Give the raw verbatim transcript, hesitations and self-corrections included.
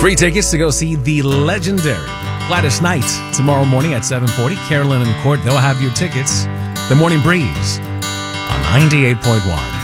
Free tickets to go see the legendary Gladys Knight tomorrow morning at seven forty. Carolyn and Court, they'll have your tickets. The Morning Breeze on ninety-eight point one.